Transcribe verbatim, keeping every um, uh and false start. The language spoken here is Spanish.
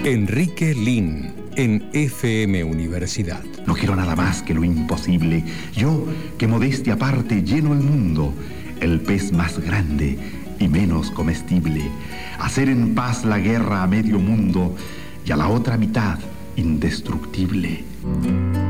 Enrique Lin, en F M Universidad. No quiero nada más que lo imposible. Yo, que modestia aparte lleno el mundo, el pez más grande y menos comestible. Hacer en paz la guerra a medio mundo y a la otra mitad indestructible.